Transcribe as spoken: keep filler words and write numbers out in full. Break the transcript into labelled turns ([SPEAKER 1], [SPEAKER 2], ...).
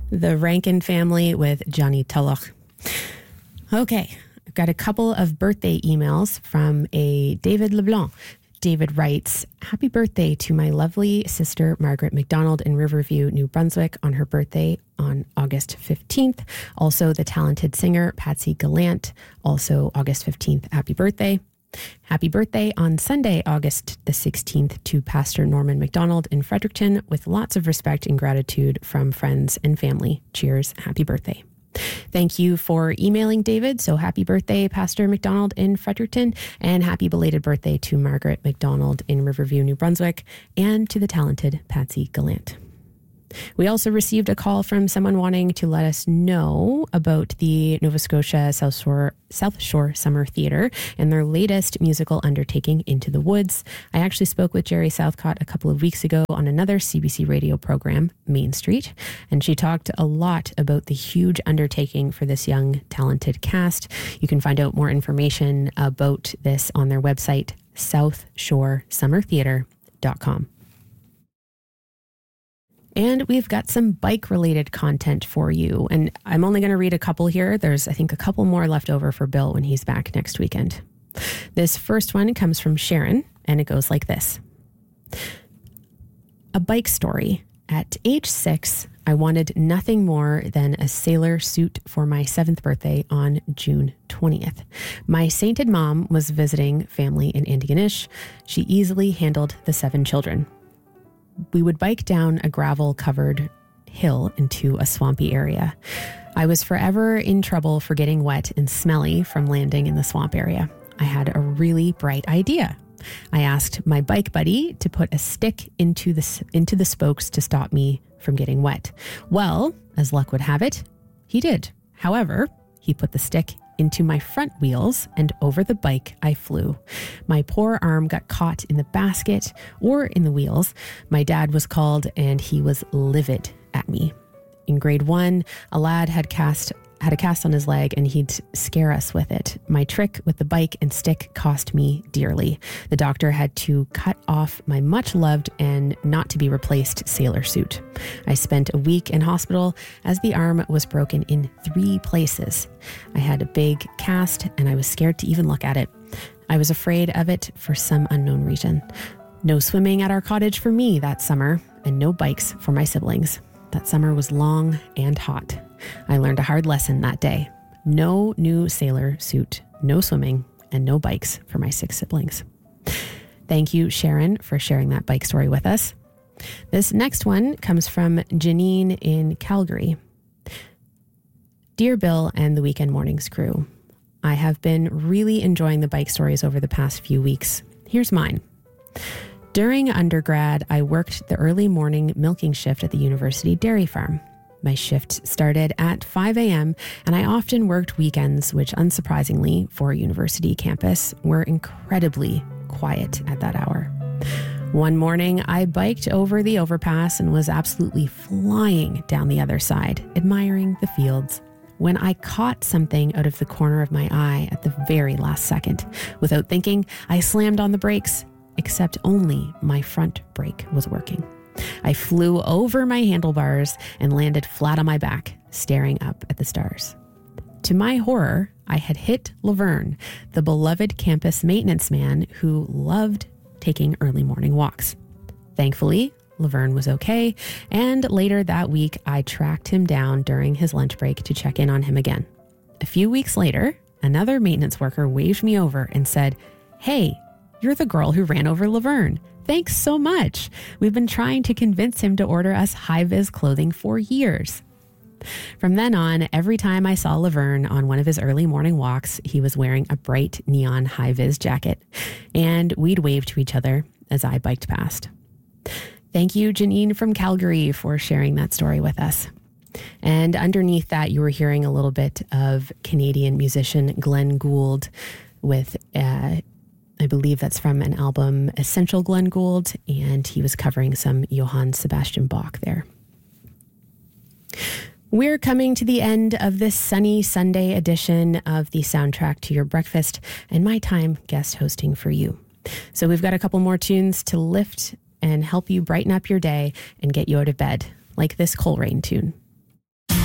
[SPEAKER 1] The Rankin Family with Johnny Tulloch. Okay, I've got a couple of birthday emails from a David LeBlanc. David writes, happy birthday to my lovely sister, Margaret McDonald in Riverview, New Brunswick on her birthday on August fifteenth. Also the talented singer, Patsy Gallant, also August fifteenth. Happy birthday. Happy birthday on Sunday, August the sixteenth to Pastor Norman McDonald in Fredericton with lots of respect and gratitude from friends and family. Cheers. Happy birthday. Thank you for emailing, David. So happy birthday, Pastor McDonald in Fredericton, and happy belated birthday to Margaret McDonald in Riverview, New Brunswick, and to the talented Patsy Gallant. We also received a call from someone wanting to let us know about the Nova Scotia South Shore, South Shore Summer Theatre and their latest musical undertaking, Into the Woods. I actually spoke with Jerry Southcott a couple of weeks ago on another C B C radio program, Main Street, and she talked a lot about the huge undertaking for this young, talented cast. You can find out more information about this on their website, south shore summer theatre dot com. And we've got some bike-related content for you. And I'm only going to read a couple here. There's, I think, a couple more left over for Bill when he's back next weekend. This first one comes from Sharon, and it goes like this. A bike story. At age six, I wanted nothing more than a sailor suit for my seventh birthday on June twentieth. My sainted mom was visiting family in Antigonish. She easily handled the seven children. We would bike down a gravel-covered hill into a swampy area. I was forever in trouble for getting wet and smelly from landing in the swamp area. I had a really bright idea. I asked my bike buddy to put a stick into the, into the spokes to stop me from getting wet. Well, as luck would have it, he did. However, he put the stick into my front wheels, and over the bike I flew. My poor arm got caught in the basket or in the wheels. My dad was called, and he was livid at me. In grade one, a lad had cast had a cast on his leg, and he'd scare us with it. My trick with the bike and stick cost me dearly. The doctor had to cut off my much-loved and not-to-be-replaced sailor suit. I spent a week in hospital as the arm was broken in three places. I had a big cast, and I was scared to even look at it. I was afraid of it for some unknown reason. No swimming at our cottage for me that summer, and no bikes for my siblings. That summer was long and hot. I learned a hard lesson that day. No new sailor suit, no swimming, and no bikes for my six siblings. Thank you, Sharon, for sharing that bike story with us. This next one comes from Janine in Calgary. Dear Bill and the Weekend Mornings crew, I have been really enjoying the bike stories over the past few weeks. Here's mine. During undergrad, I worked the early morning milking shift at the university dairy farm. My shift started at five a.m. and I often worked weekends, which unsurprisingly for a university campus were incredibly quiet at that hour. One morning, I biked over the overpass and was absolutely flying down the other side, admiring the fields, when I caught something out of the corner of my eye at the very last second. Without thinking, I slammed on the brakes, except only my front brake was working. I flew over my handlebars and landed flat on my back, staring up at the stars. To my horror, I had hit Laverne, the beloved campus maintenance man who loved taking early morning walks. Thankfully, Laverne was okay, and later that week, I tracked him down during his lunch break to check in on him again. A few weeks later, another maintenance worker waved me over and said, "Hey, you're the girl who ran over Laverne. Thanks so much. We've been trying to convince him to order us high-vis clothing for years." From then on, every time I saw Laverne on one of his early morning walks, he was wearing a bright neon high-vis jacket, and we'd wave to each other as I biked past. Thank you, Janine from Calgary, for sharing that story with us. And underneath that, you were hearing a little bit of Canadian musician Glenn Gould with uh, I believe that's from an album, Essential Glenn Gould, and he was covering some Johann Sebastian Bach there. We're coming to the end of this sunny Sunday edition of the Soundtrack to Your Breakfast and my time guest hosting for you. So we've got a couple more tunes to lift and help you brighten up your day and get you out of bed, like this Coleraine tune.